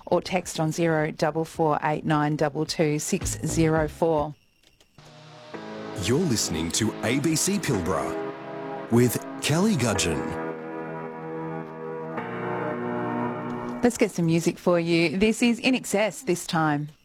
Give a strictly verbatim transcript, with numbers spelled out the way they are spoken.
or text on zero four four eight nine two two six zero four. You're listening to A B C Pilbara with Kelly Gudgeon. Let's get some music for you. This is In Excess this time.